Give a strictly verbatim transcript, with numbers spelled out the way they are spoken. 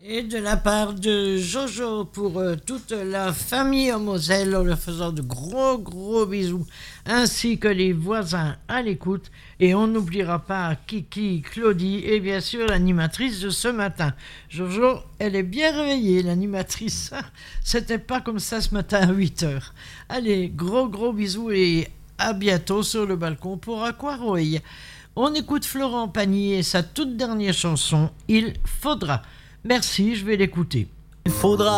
Et de la part de Jojo pour euh, toute la famille en Moselle, en leur faisant de gros gros bisous, ainsi que les voisins à l'écoute. Et on n'oubliera pas Kiki, Claudie et bien sûr l'animatrice de ce matin. Jojo, elle est bien réveillée, l'animatrice. C'était pas comme ça ce matin à huit heures. Allez, gros gros bisous et à bientôt sur le balcon pour Aquaroy. On écoute Florent Pagny et sa toute dernière chanson, Il faudra. Merci, je vais l'écouter. Il faudra